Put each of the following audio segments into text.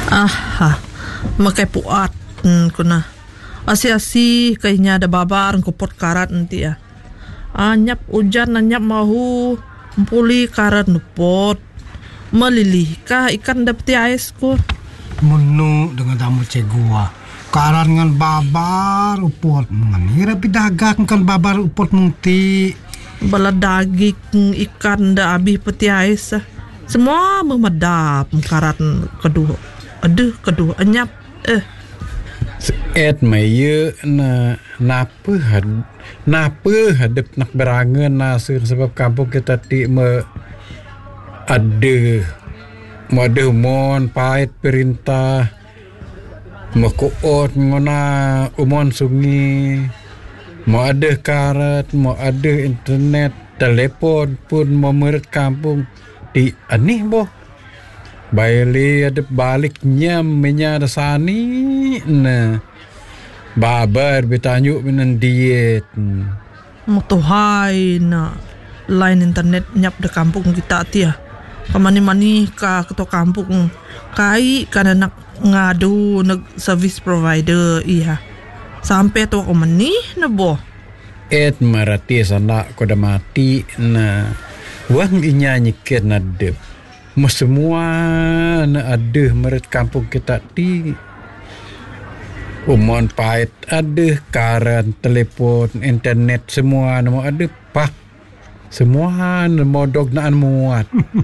Ah, makai puat kuna. Asi-asi kayaknya ada babar kupot karat nanti ya. Anyap hujan anyap mahu puli karat nupot. Melilih kah ikan dapeti ais ko. Menu dengan tamu cegua. Karat dengan babar upot mengira pidagang kan babar upot mungti. Bala daging ikan da abih peti ais. Semua memadap karat kedua. Aduh kedua anyap Seet maya napa hadap nak berangan nasir sebab kampung kita ti ada umon pahit perintah makuot ngona umon sungi mau ada karat mau ada internet telepon pun memerit kampung di anih boh Baili ada baliknya menya ada sani na babar bertanyuk minan diet mutuhai na line internet nyap de kampung kita tia kamani-mani ka keto kampung kai kana nak ngadu nag service provider iya sampai tu ako mani na bo marati sana ko da mati na wang inya nyiket na dep semua na ada meret kampung kita di umon pahit ada karan telepon internet semua nama ada pak semua modok naan muat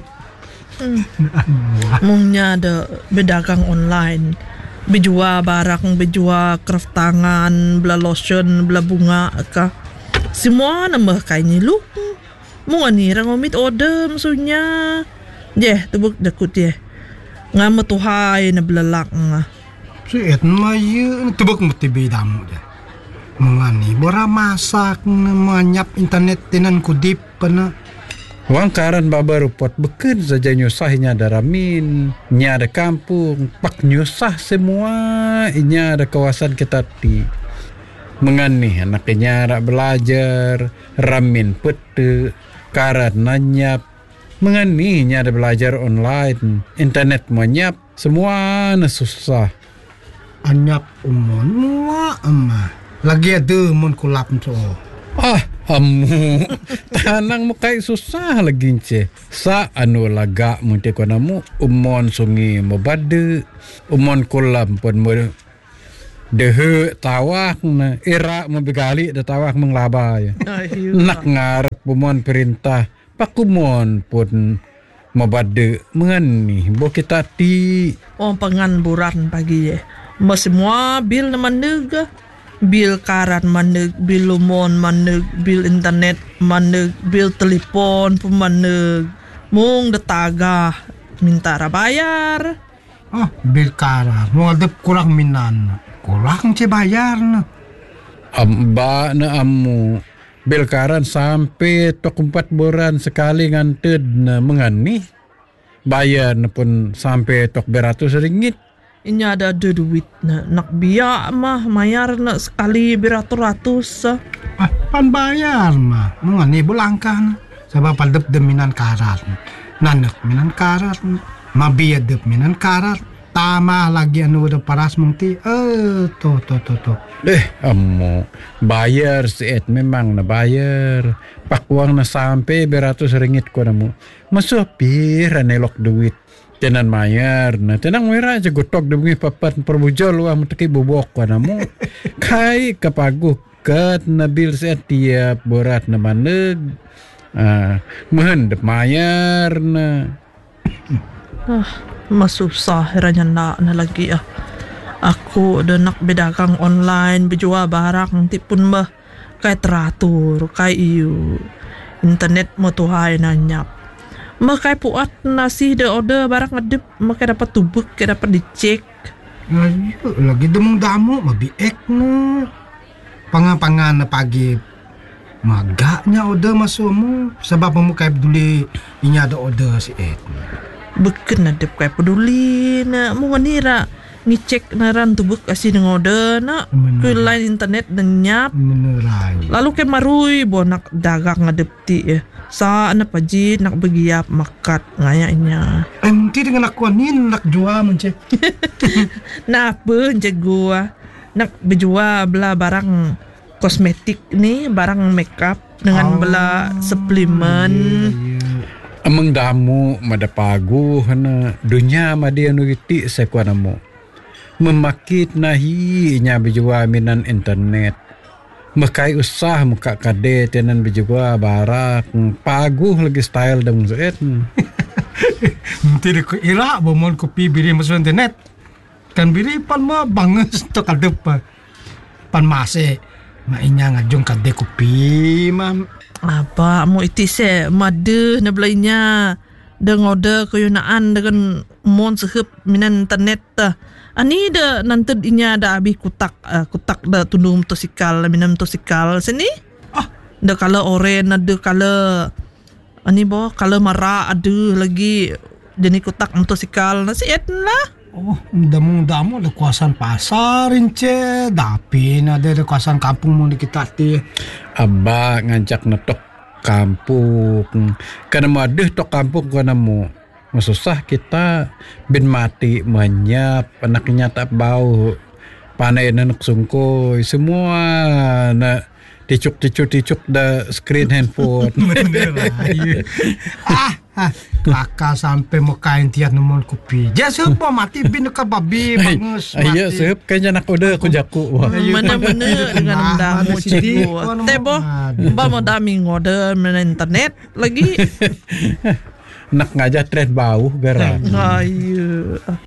mungnya ada berdagang online berjual barang berjual craft tangan bela lotion bela bunga ka semua nama kaini lu mung ani rang omit order maksudnya tebuk dekut ngam tuhai na belalak nga Siet maya tebuk mesti bedamu je mengani bora masak na manyap internet tenan kudip pana wang karan babar upot beken saja nyusahnya ada ramin nya ada kampung pak nyusah semua inya ada kawasan kita ti mengani anaknya rak belajar ramin pete karan nanyap menganinya ada belajar online internet manyap semua na susah anyap umon mua amma lagi ada mun kulap so amu tanang mo kay susah lagi nche sa anu laga mo te ko namu umon sungi mo bade umon kulam pun mo dehe tawak na ira mo bigali da tawak menglaba ya nak ngarep umon perintah pakumon pun mabade mengani bo kita ti pangan buran pagi semua bil na maneg bil karat maneg bil lumon maneg bil internet maneg bil telepon pun maneg mung detaga minta ra bayar bil karat mo adep kurang minan kurang ce bayar na amba na amu bil karan sampai tok 4 bulan sekali nganted na mengani bayar na pun sampai tok beratus ringgit inya ada duit na nak biya mah mayar na sekali beratus pan bayar mah mengani bulangkan sebab padep deminan karat nanek minan karat mabiya dep minan karat tama lagi anu udah paras mungti to ammo bayar seet memang na bayar pakuang na sampai beratus ringgit ko namu masuh pira nelok duit tenan mayar na tenang mera aja gotok demi papat perbujol wah meteki bobok ko namu kai kapagu kat nabil seet tiap borat na maneg mehendep mayar na masusah heranya na lagi aku udah nak berdagang online berjual barang nanti pun mah kayak teratur kayak iu internet mau tuhai nanyap mah kayak puat nasi de order barang ngedip mah kayak dapat tubuk kayak dapat dicek lagi demung damu mabi ek na pangan na pagi magaknya order masumu sebab kamu kayak peduli inya ada order si ek beken adep kayak peduli na mau ngira ngecek naran tubuk kasih ngode na ke line internet dan nyap Menerai. lalu ke marui bo nak dagang ngadepti sa ana paji nak begiap makat ngayanya Nanti dengan aku ni nak jual mencek. na apa je gua nak berjual bela barang kosmetik ni barang makeup dengan bela suplemen Amang damu mada pagu hana dunia madi anu iti sekuan amu. Memakit nahi nya berjual minan internet. Makai usah muka kade tenan berjual barak pagu lagi style dang zet. Nanti aku ira bomol kopi biri masuk internet. Kan biri pan ma banges to kadep pan mase. Mainnya ngajung kade kopi mam. apa mo iti se made na belainya deng order kayunaan dengan mon sehep minan internet ani de nanti inya da abi kutak da tundung motosikal minam motosikal sini da kala oren ada kala ani bo kala mara ada lagi jenis kutak motosikal nasi lah. Oh, damu ada kawasan pasar ince, tapi ada kawasan kampung mau di kita ti. Abah ngajak netok kampung. Kana madeh tok kampung kana mo. Masusah kita bin mati menyap anaknya tak bau. Panai anak sungkoy semua na ticuk da screen handphone. Bener lah. Kakak sampai mau kain tiap nomor kopi. Jangan siapa mati bin ke babi bangus. Ayo sep kanya nak order aku jaku. Mana-mana dengan damu cikgu. Tebo, ba mo daming order mana internet lagi. Nak ngajak trend bau gara. Ayo.